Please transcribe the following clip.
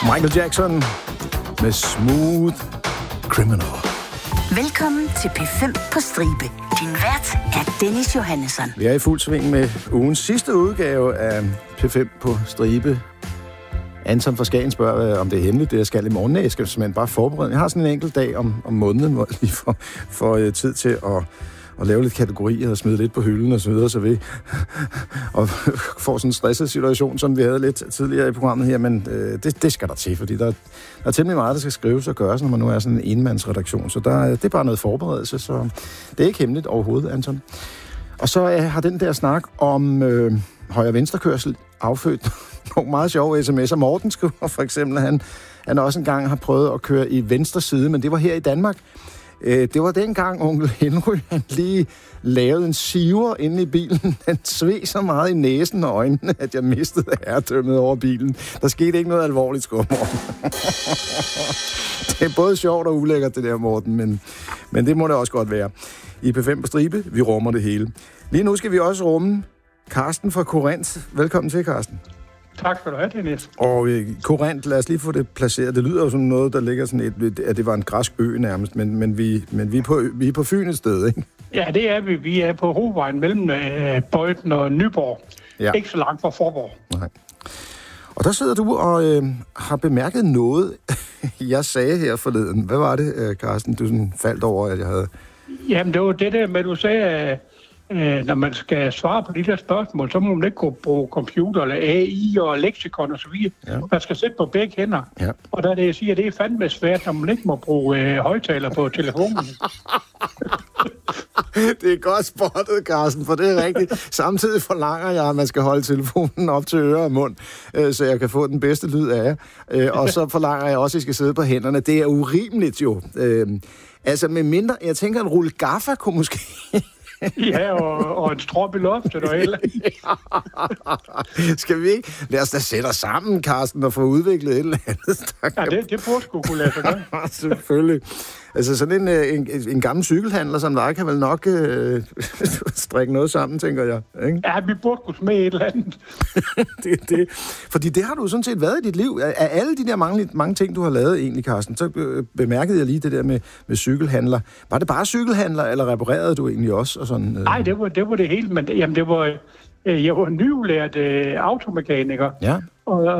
Michael Jackson med Smooth Criminal. Velkommen til P5 på Stribe. Din vært er Dennis Johannesson. Vi er i fuld sving med ugens sidste udgave af P5 på Stribe. Anton fra Skagen spørger, om det er hemmeligt, det jeg skal i morgen. Jeg skal simpelthen bare forberede. Jeg har sådan en enkelt dag om måneden, hvor jeg lige får tid til at lave lidt kategorier og smide lidt på hylden og så videre, så vi og får sådan en stresset situation, som vi havde lidt tidligere i programmet her, men det skal der til, fordi der er temmelig meget, der skal skrives og gøres, når man nu er sådan en enmandsredaktion, så det er bare noget forberedelse, så det er ikke hemmeligt overhovedet, Anton. Og så har den der snak om højre-venstre-kørsel affødt nogle meget sjove sms'er. Morten skriver for eksempel, han også engang har prøvet at køre i venstre side, men det var her i Danmark. Det var dengang onkel Henry, han lige lavede en siver inde i bilen. Den sved så meget i næsen og øjnene, at jeg mistede herredømmet over bilen. Der skete ikke noget alvorligt, skub, Morten. Det er både sjovt og ulækkert, det der, Morten, men det må det også godt være. I P5 på Stribe, vi rummer det hele. Lige nu skal vi også rumme Carsten fra Korinth. Velkommen til, Carsten. Tak skal du have, Dennis. Og Korinth, lad os lige få det placeret. Det lyder jo som noget, der ligger sådan at det var en græsk ø nærmest, men vi er på Fyn et sted, ikke? Ja, det er vi. Vi er på hovedvejen mellem Bøjden og Nyborg. Ja. Ikke så langt fra Forborg. Nej. Og der sidder du og har bemærket noget, jeg sagde her forleden. Hvad var det, Carsten, du sådan faldt over, at jeg havde? Jamen, det var det der med, du sagde, når man skal svare på de der spørgsmål, så må man ikke kunne bruge computer eller AI og leksikon og så videre. Ja. Man skal sætte på begge hænder. Ja. Og der er det, jeg siger, det er fandme svært, når man ikke må bruge højtaler på telefonen. Det er godt spottet, Carsten, for det er rigtigt. Samtidig forlanger jeg, at man skal holde telefonen op til øre og mund, så jeg kan få den bedste lyd af jer. Og så forlanger jeg også, at I skal sidde på hænderne. Det er urimeligt jo. Altså med mindre, jeg tænker, en rulle gaffa kunne måske... Ja, og en strop i loftet og eller. Skal vi ikke? Lad os da sætte os sammen, Carsten, og få udviklet et eller andet. Ja, det burde sgu kunne lade sig gøre. Selvfølgelig. Altså sådan en gammel cykelhandler som dig kan vel nok strikke noget sammen, tænker jeg. Ikke? Ja, vi burde kunne smage et eller andet. det. Fordi det har du sådan set været i dit liv. Af alle de der mange ting, du har lavet egentlig, Carsten, så bemærkede jeg lige det der med cykelhandler. Var det bare cykelhandler, eller reparerede du egentlig også? Og sådan, Nej, det var det hele, men jamen, jeg var nyudlært automekaniker. Ja. Og